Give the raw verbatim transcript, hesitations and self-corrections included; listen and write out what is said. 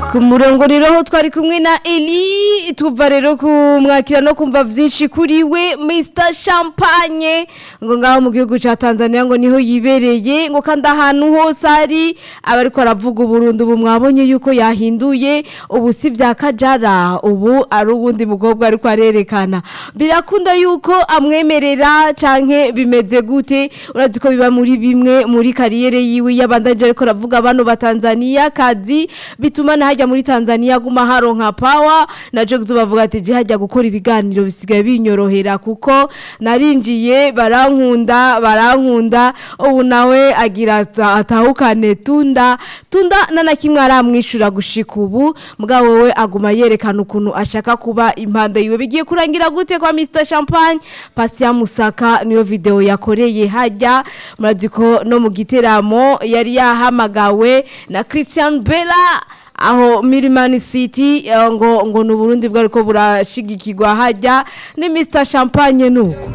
ku murongo rero ho twari kumwe na Eli tuva rero kumwakira no kumva byinshi kuri we mister Champagne ngo ngaho mu gihugu ca Tanzania ngo niho yibereye ngo kandi ahantu hose ari abariko aravuga Burundi ubu mwabonye yuko yahinduye ubu si bya Kajara ubu ari ubundi mukobwa ariko arerekana birakunda yuko amwemerera canke bimeze gute urazi ko biba muri bimwe muri kariyere yiwe yabandanje ariko aravuga abantu ba Tanzania kazi bituma hajya muri Tanzania guma haronka power naje kuzubavuga ati je hajya gukora ibiganiro bisigaye binyorohera kuko narinjiye barankunda barankunda ubu nawe agira atahukane tunda tunda nana kimwe aramwishura gushika ubu mugabo wewe aguma yerekana ukuntu ashaka kuba impande yiwe bigiye kurangira gute kwa mister Champagne Patient Musaka niyo video yakoreye hajya muraziko no mu giteramo yari yahamagawe na Christian Bella aho Milimani City ngo ngo n'Uburundi bwariko burashigikirwa hajya ni mister Champagne nuko